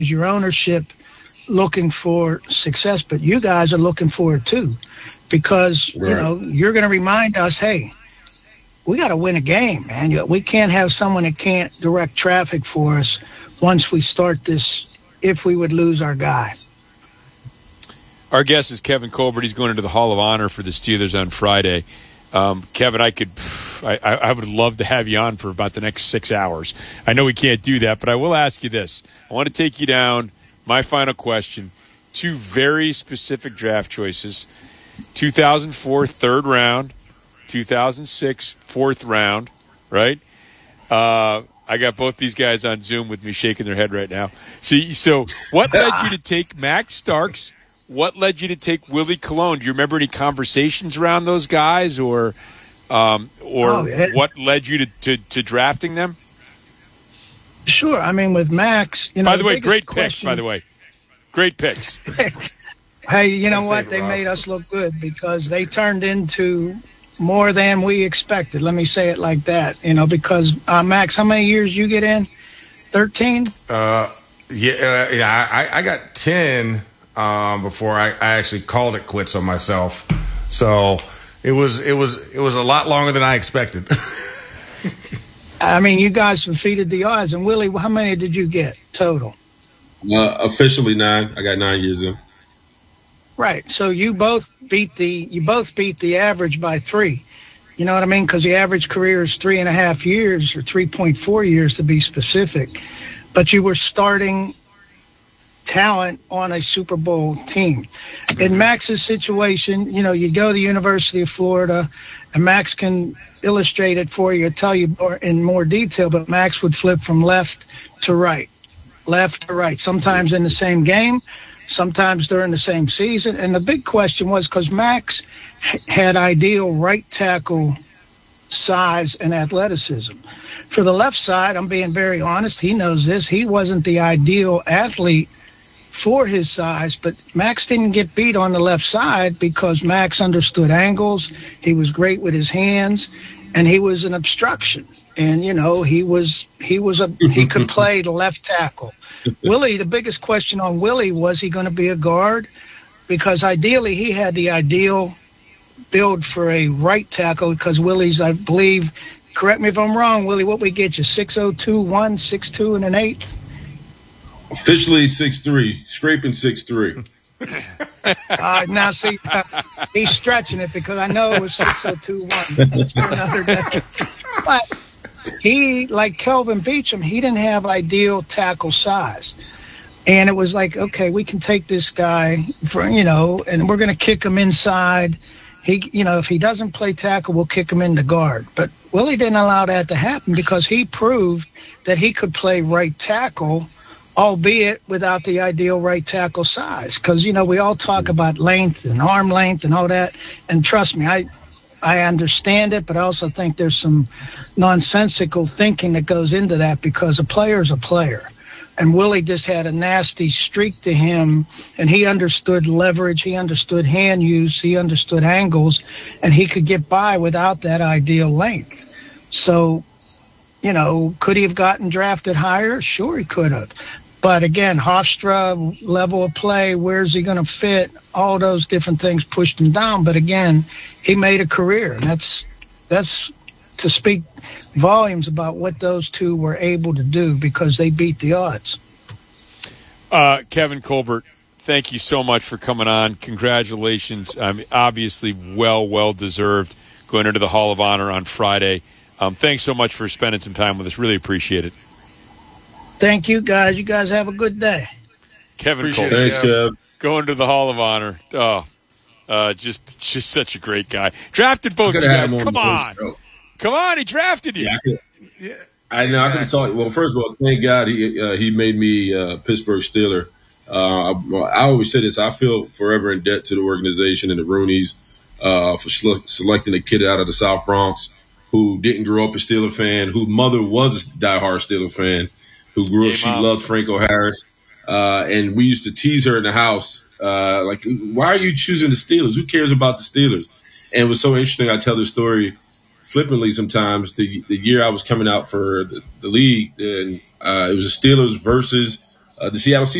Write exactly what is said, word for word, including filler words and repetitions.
your ownership looking for success, but you guys are looking for it too, because right. you know you're going to remind us, hey, we got to win a game, man. We can't have someone that can't direct traffic for us once we start this. If we would lose our guy. Our guest is Kevin Colbert. He's going into the Hall of Honor for the Steelers on Friday. Um, Kevin, I could, I, I would love to have you on for about the next six hours. I know we can't do that, but I will ask you this. I want to take you down. My final question: two very specific draft choices. two thousand four third round, two thousand six fourth round. Right? Uh, I got both these guys on Zoom with me shaking their head right now. See, so what led you to take Max Starks? What led you to take Willie Colon? Do you remember any conversations around those guys, or um, or oh, yeah. what led you to, to, to drafting them? Sure. I mean, with Max, you know. By the, the way, great question... picks. By the way, great picks. Hey, you know what? They made us look good because they turned into more than we expected. Let me say it like that. You know, because uh, Max, how many years you get in? Thirteen. Uh, yeah, uh, yeah. I, I got ten. Um, before I, I actually called it quits on myself, so it was it was it was a lot longer than I expected. I mean, you guys defeated the odds. And Willie, how many did you get total? Uh, officially nine. I got nine years in. Right. So you both beat the you both beat the average by three. You know what I mean? Because the average career is three and a half years, or three point four years to be specific. But you were starting talent on a Super Bowl team. In Max's situation, you know, you go to the University of Florida, and Max can illustrate it for you, tell you more in more detail, but Max would flip from left to right, left to right, sometimes in the same game, sometimes during the same season. And the big question was, because Max had ideal right tackle size and athleticism. For the left side, I'm being very honest, he knows this, he wasn't the ideal athlete for his size, but Max didn't get beat on the left side because Max understood angles. He was great with his hands, and he was an obstruction. And you know, he was he was a he could play the left tackle. Willie, the biggest question on Willie was he going to be a guard, because ideally he had the ideal build for a right tackle. Because Willie's, I believe, correct me if I'm wrong, Willie, what we get you six oh two, one, six two, and an eighth. Officially six three, scraping six three. Uh, now, see, uh, he's stretching it because I know it was six oh two one. That's for another day. But he, like Kelvin Beachum, he didn't have ideal tackle size. And it was like, okay, we can take this guy, for you know, and we're going to kick him inside. He, you know, if he doesn't play tackle, we'll kick him into guard. But Willie didn't allow that to happen because he proved that he could play right tackle, albeit without the ideal right tackle size. Because, you know, we all talk about length and arm length and all that. And trust me, I I understand it, but I also think there's some nonsensical thinking that goes into that, because a player is a player. And Willie just had a nasty streak to him, and he understood leverage, he understood hand use, he understood angles, and he could get by without that ideal length. So, you know, could he have gotten drafted higher? Sure, he could have. But again, Hofstra, level of play, where's he going to fit? All those different things pushed him down. But again, he made a career, and that's that's to speak volumes about what those two were able to do, because they beat the odds. Uh, Kevin Colbert, thank you so much for coming on. Congratulations. Um, obviously well, well deserved going into the Hall of Honor on Friday. Um, thanks so much for spending some time with us. Really appreciate it. Thank you, guys. You guys have a good day. Kevin Appreciate Colbert. Thanks, Kev. Going to the Hall of Honor. Oh, uh, just just such a great guy. Drafted both of you guys. Come on. Come on, he drafted you. Yeah, I, could, yeah. I know. I could talk. Well, first of all, thank God he uh, he made me uh, Pittsburgh Steeler. Uh, I, I always say this. I feel forever in debt to the organization and the Rooneys uh, for sele- selecting a kid out of the South Bronx who didn't grow up a Steeler fan, whose mother was a diehard Steeler fan, who grew up, hey, she Mom. loved Franco Harris. Uh, and we used to tease her in the house, uh, like, why are you choosing the Steelers? Who cares about the Steelers? And it was so interesting. I tell the story flippantly sometimes. The the year I was coming out for the, the league, and uh, it was the Steelers versus uh, the Seattle Seahawks.